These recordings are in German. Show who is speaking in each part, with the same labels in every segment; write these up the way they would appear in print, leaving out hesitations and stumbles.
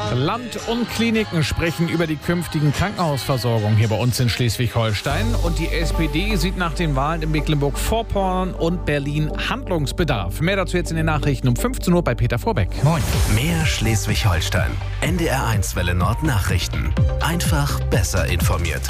Speaker 1: Land und Kliniken sprechen über die künftigen Krankenhausversorgung hier bei uns in Schleswig-Holstein. Und die SPD sieht nach den Wahlen in Mecklenburg-Vorpommern und Berlin Handlungsbedarf. Mehr dazu jetzt in den Nachrichten um 15 Uhr bei Peter Vorbeck.
Speaker 2: Moin. Mehr Schleswig-Holstein. NDR1 Welle Nord Nachrichten. Einfach besser informiert.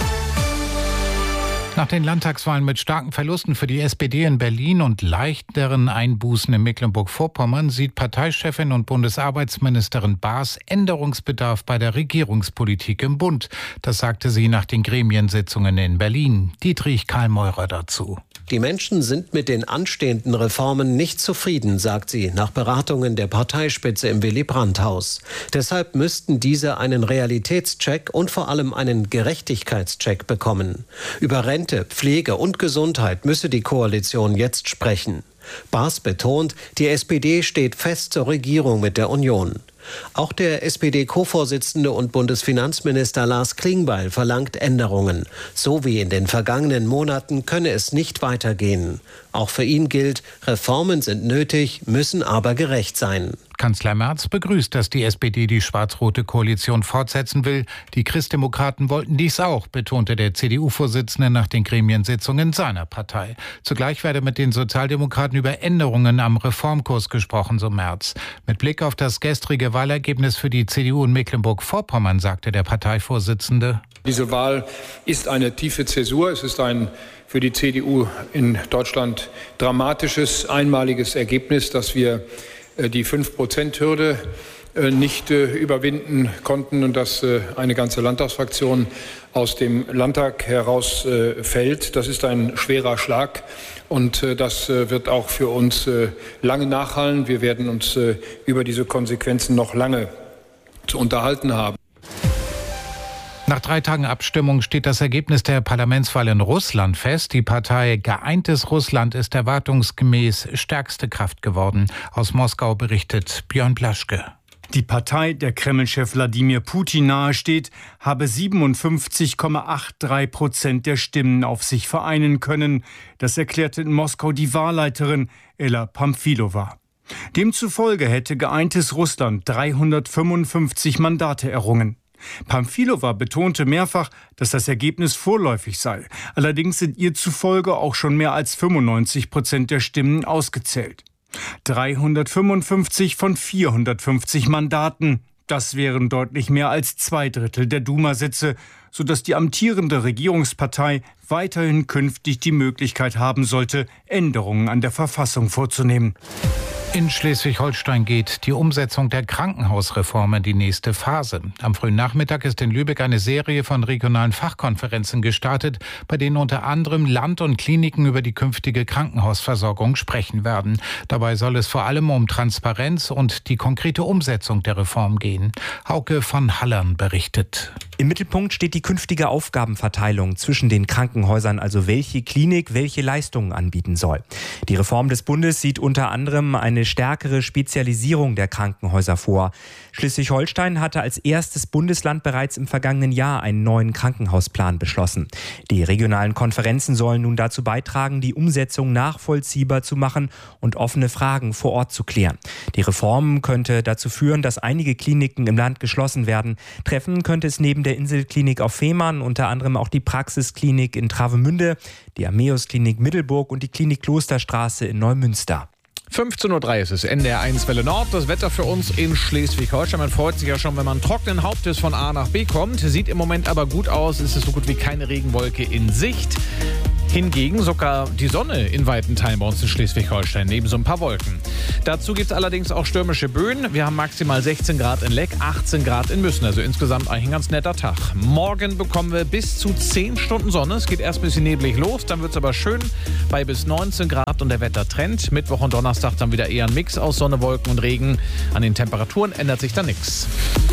Speaker 3: Nach den Landtagswahlen mit starken Verlusten für die SPD in Berlin und leichteren Einbußen in Mecklenburg-Vorpommern sieht Parteichefin und Bundesarbeitsministerin Baas Änderungsbedarf bei der Regierungspolitik im Bund. Das sagte sie nach den Gremiensitzungen in Berlin. Dietrich Karl-Meurer dazu.
Speaker 4: Die Menschen sind mit den anstehenden Reformen nicht zufrieden, sagt sie, nach Beratungen der Parteispitze im Willy-Brandt-Haus. Deshalb müssten diese einen Realitätscheck und vor allem einen Gerechtigkeitscheck bekommen. Über Rente, Pflege und Gesundheit müsse die Koalition jetzt sprechen. Baas betont, die SPD steht fest zur Regierung mit der Union. Auch der SPD-Co-Vorsitzende und Bundesfinanzminister Lars Klingbeil verlangt Änderungen. So wie in den vergangenen Monaten könne es nicht weitergehen. Auch für ihn gilt, Reformen sind nötig, müssen aber gerecht sein.
Speaker 3: Kanzler Merz begrüßt, dass die SPD die schwarz-rote Koalition fortsetzen will. Die Christdemokraten wollten dies auch, betonte der CDU-Vorsitzende nach den Gremiensitzungen seiner Partei. Zugleich werde mit den Sozialdemokraten über Änderungen am Reformkurs gesprochen, so Merz. Mit Blick auf das gestrige Wahlergebnis für die CDU in Mecklenburg-Vorpommern sagte der Parteivorsitzende:
Speaker 5: Diese Wahl ist eine tiefe Zäsur. Es ist ein für die CDU in Deutschland dramatisches, einmaliges Ergebnis, dass wir die 5%-Hürde nicht überwinden konnten und dass eine ganze Landtagsfraktion aus dem Landtag herausfällt. Das ist ein schwerer Schlag und das wird auch für uns lange nachhallen. Wir werden uns über diese Konsequenzen noch lange zu unterhalten haben.
Speaker 3: Nach 3 Tagen Abstimmung steht das Ergebnis der Parlamentswahl in Russland fest. Die Partei Geeintes Russland ist erwartungsgemäß stärkste Kraft geworden. Aus Moskau berichtet Björn Blaschke.
Speaker 6: Die Partei, der Kreml-Chef Wladimir Putin nahesteht, habe 57,83% der Stimmen auf sich vereinen können. Das erklärte in Moskau die Wahlleiterin Ella Pamfilova. Demzufolge hätte Geeintes Russland 355 Mandate errungen. Pamfilova betonte mehrfach, dass das Ergebnis vorläufig sei. Allerdings sind ihr zufolge auch schon mehr als 95% der Stimmen ausgezählt. 355 von 450 Mandaten. Das wären deutlich mehr als 2/3 der Duma-Sitze, sodass die amtierende Regierungspartei weiterhin künftig die Möglichkeit haben sollte, Änderungen an der Verfassung vorzunehmen.
Speaker 3: In Schleswig-Holstein geht die Umsetzung der Krankenhausreform in die nächste Phase. Am frühen Nachmittag ist in Lübeck eine Serie von regionalen Fachkonferenzen gestartet, bei denen unter anderem Land und Kliniken über die künftige Krankenhausversorgung sprechen werden. Dabei soll es vor allem um Transparenz und die konkrete Umsetzung der Reform gehen. Hauke von Hallern berichtet.
Speaker 7: Im Mittelpunkt steht die künftige Aufgabenverteilung zwischen den Krankenhäusern, also welche Klinik welche Leistungen anbieten soll. Die Reform des Bundes sieht unter anderem eine stärkere Spezialisierung der Krankenhäuser vor. Schleswig-Holstein hatte als erstes Bundesland bereits im vergangenen Jahr einen neuen Krankenhausplan beschlossen. Die regionalen Konferenzen sollen nun dazu beitragen, die Umsetzung nachvollziehbar zu machen und offene Fragen vor Ort zu klären. Die Reform könnte dazu führen, dass einige Kliniken im Land geschlossen werden. Treffen könnte es neben der Inselklinik auf Fehmarn unter anderem auch die Praxisklinik in Travemünde, die Ammäus-Klinik Middelburg und die Klinik Klosterstraße in Neumünster.
Speaker 1: 15:03 Uhr ist es, NDR1 Welle Nord. Das Wetter für uns in Schleswig-Holstein. Man freut sich ja schon, wenn man trockenen Hauptes von A nach B kommt. Sieht im Moment aber gut aus. Es ist so gut wie keine Regenwolke in Sicht. Hingegen sogar die Sonne in weiten Teilen bei uns in Schleswig-Holstein, neben so ein paar Wolken. Dazu gibt es allerdings auch stürmische Böen. Wir haben maximal 16 Grad in Leck, 18 Grad in Müssen. Also insgesamt eigentlich ein ganz netter Tag. Morgen bekommen wir bis zu 10 Stunden Sonne. Es geht erst ein bisschen neblig los, dann wird es aber schön bei bis 19 Grad und der Wettertrend. Mittwoch und Donnerstag dann wieder eher ein Mix aus Sonne, Wolken und Regen. An den Temperaturen ändert sich da nichts.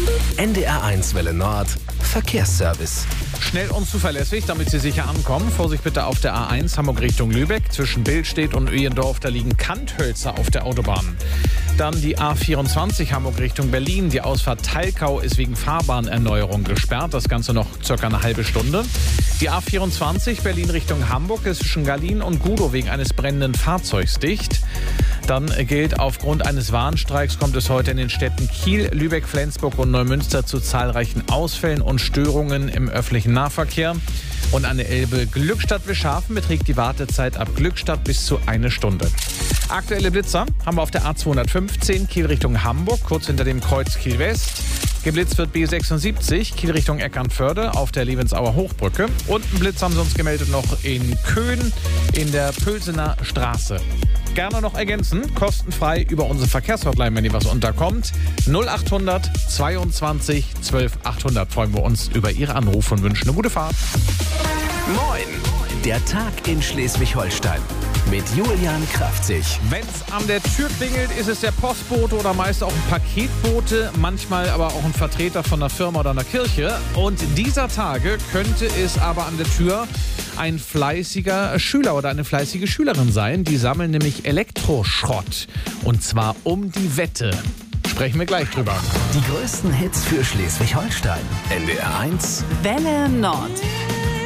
Speaker 2: NDR1 Welle Nord Verkehrsservice.
Speaker 1: Schnell und zuverlässig, damit Sie sicher ankommen. Vorsicht bitte auf der A1 Hamburg Richtung Lübeck. Zwischen Billstedt und Öhendorf, da liegen Kanthölzer auf der Autobahn. Dann die A24 Hamburg Richtung Berlin. Die Ausfahrt Talkau ist wegen Fahrbahnerneuerung gesperrt. Das Ganze noch circa eine halbe Stunde. Die A24 Berlin Richtung Hamburg ist zwischen Gallien und Gudow wegen eines brennenden Fahrzeugs dicht. Dann gilt, aufgrund eines Warnstreiks kommt es heute in den Städten Kiel, Lübeck, Flensburg und Neumünster zu zahlreichen Ausfällen und Störungen im öffentlichen Nahverkehr. Und an der Elbe Glückstadt-Wischhafen beträgt die Wartezeit ab Glückstadt bis zu 1 Stunde. Aktuelle Blitzer haben wir auf der A215 Kiel Richtung Hamburg, kurz hinter dem Kreuz Kiel West. Geblitzt wird B76 Kiel Richtung Eckernförde auf der Lebensauer Hochbrücke. Und einen Blitz haben sie uns gemeldet noch in Köhn in der Pülsener Straße. Gerne noch ergänzen, kostenfrei über unsere Verkehrshotline, wenn ihr was unterkommt. 0800 22 12 800. Freuen wir uns über Ihre Anrufe und wünschen eine gute Fahrt.
Speaker 2: Moin, der Tag in Schleswig-Holstein mit Julian Kraftzig.
Speaker 1: Wenn es an der Tür klingelt, ist es der Postbote oder meist auch ein Paketbote, manchmal aber auch ein Vertreter von einer Firma oder einer Kirche. Und dieser Tage könnte es aber an der Tür ein fleißiger Schüler oder eine fleißige Schülerin sein. Die sammeln nämlich Elektroschrott. Und zwar um die Wette. Sprechen wir gleich drüber.
Speaker 2: Die größten Hits für Schleswig-Holstein. NDR 1
Speaker 8: Welle Nord.